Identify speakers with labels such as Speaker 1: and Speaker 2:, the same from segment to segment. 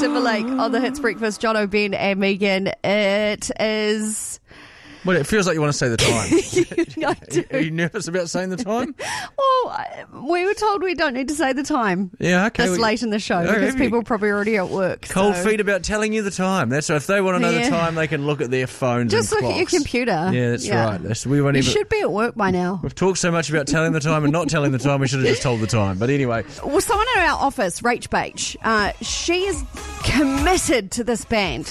Speaker 1: Timberlake on the Hits Breakfast. John O'Ben and Megan. It is...
Speaker 2: Well, it feels like you want to say the time.
Speaker 1: I do.
Speaker 2: Are you nervous about saying the time?
Speaker 1: Well, we were told we don't need to say the time.
Speaker 2: Yeah, okay.
Speaker 1: This late in the show because people are probably already at work.
Speaker 2: Cold feet about telling you the time. That's right. If they want to know the time, they can look at their phones
Speaker 1: Just
Speaker 2: and
Speaker 1: look
Speaker 2: clocks.
Speaker 1: at your computer.
Speaker 2: Yeah, that's right.
Speaker 1: You should be at work by now.
Speaker 2: We've talked so much about telling the time and not telling the time, we should have just told the time. But anyway.
Speaker 1: Well, someone in our office, Rach Bache, she is committed to this band,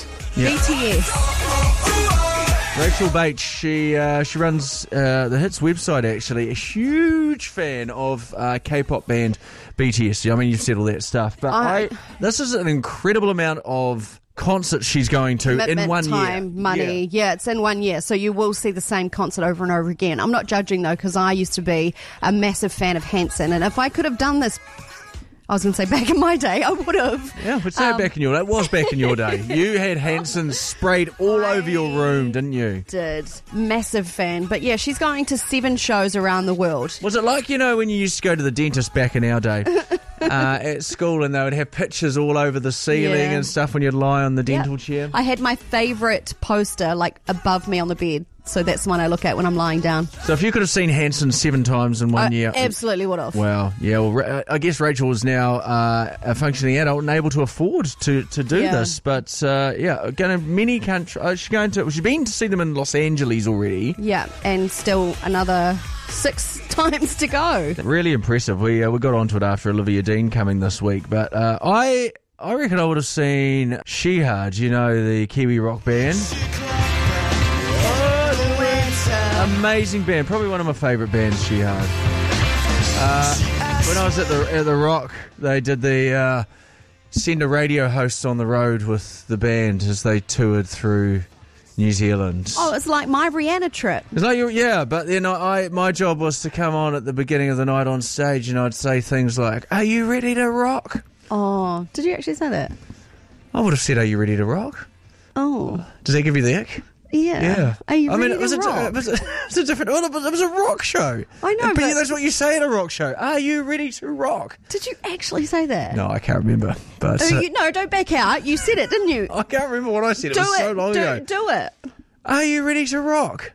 Speaker 1: BTS.
Speaker 2: Rachel Bates, she runs the Hits website, actually. A huge fan of K-pop band BTS. I mean, you've said all that stuff. But this is an incredible amount of concerts she's going to in 1 year.
Speaker 1: Time, money. Yeah, it's in 1 year. So you will see the same concert over and over again. I'm not judging, though, because I used to be a massive fan of Hanson. And if I could have done this... I was going to say back in my day, I would have.
Speaker 2: Yeah, but say back in your day. It was back in your day. You had Hanson sprayed all over your room, didn't you?
Speaker 1: Did. Massive fan. But yeah, she's going to 7 shows around the world.
Speaker 2: Was it like, when you used to go to the dentist back in our day at school and they would have pictures all over the ceiling and stuff when you'd lie on the dental chair?
Speaker 1: I had my favourite poster above me on the bed. So that's the one I look at when I'm lying down.
Speaker 2: So if you could have seen Hanson 7 times in 1 year...
Speaker 1: Absolutely would have.
Speaker 2: Wow. Yeah, well, I guess Rachel is now a functioning adult and able to afford to do this. But, going to many countries... She's been to see them in Los Angeles already.
Speaker 1: Yeah, and still another 6 times to go.
Speaker 2: Really impressive. We got onto it after Olivia Dean coming this week. But I reckon I would have seen Shihad, the Kiwi rock band. Amazing band, probably one of my favourite bands, Shihad. When I was at the Rock, they did the send a radio host on the road with the band as they toured through New Zealand.
Speaker 1: Oh, it's like my Rihanna trip.
Speaker 2: It's like but then my job was to come on at the beginning of the night on stage, and I'd say things like, "Are you ready to rock?"
Speaker 1: Oh, did you actually say that?
Speaker 2: I would have said, "Are you ready to rock?"
Speaker 1: Oh,
Speaker 2: does that give you the ick?
Speaker 1: Yeah. Are you ready
Speaker 2: it was
Speaker 1: to rock?
Speaker 2: It was a different... It was a rock show.
Speaker 1: I know, but...
Speaker 2: that's what you say at a rock show. Are you ready to rock?
Speaker 1: Did you actually say that?
Speaker 2: No, I can't remember. But
Speaker 1: no, don't back out. You said it, didn't you?
Speaker 2: I can't remember what I said. It was so long ago.
Speaker 1: Do it.
Speaker 2: Are you ready to rock?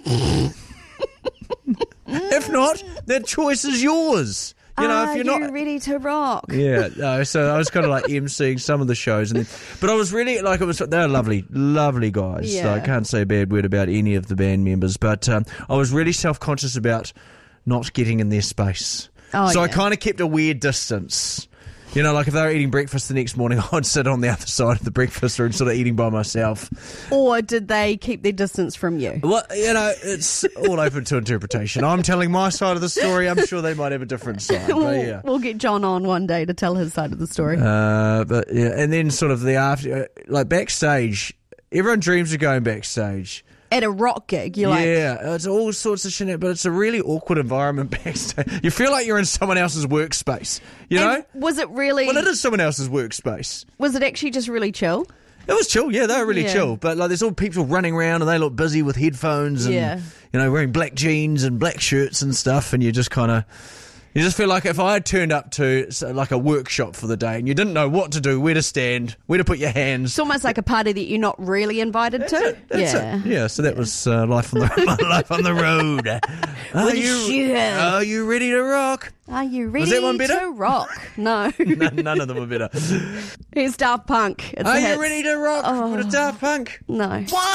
Speaker 2: If not, that choice is yours. If you're not
Speaker 1: ready to rock.
Speaker 2: Yeah, no, so I was kind of like emceeing some of the shows, but I was really they were lovely, lovely guys.
Speaker 1: Yeah.
Speaker 2: So I can't say a bad word about any of the band members, but I was really self-conscious about not getting in their space. I kind of kept a weird distance. Like if they were eating breakfast the next morning, I'd sit on the other side of the breakfast room sort of eating by myself.
Speaker 1: Or did they keep their distance from you?
Speaker 2: Well, it's all open to interpretation. I'm telling my side of the story. I'm sure they might have a different side.
Speaker 1: We'll get John on one day to tell his side of the story.
Speaker 2: And then sort of the after, like backstage, everyone dreams of going backstage.
Speaker 1: At a rock gig,
Speaker 2: it's all sorts of shit, but it's a really awkward environment backstage. You feel like you're in someone else's workspace, know?
Speaker 1: Was it really...
Speaker 2: Well, it is someone else's workspace.
Speaker 1: Was it actually just really chill?
Speaker 2: It was chill, they were really chill. But there's all people running around and they look busy with headphones and, wearing black jeans and black shirts and stuff, and you just kind of... You just feel like if I had turned up to like a workshop for the day and you didn't know what to do, where to stand, where to put your hands.
Speaker 1: It's almost like a party that you're not really invited to.
Speaker 2: That's it. Yeah, so that was life on the road. Are you ready to rock?
Speaker 1: Are you ready
Speaker 2: was that one better?
Speaker 1: to rock? No.
Speaker 2: None of them were better.
Speaker 1: Here's Daft Punk.
Speaker 2: Are you ready to rock with Daft Punk?
Speaker 1: No.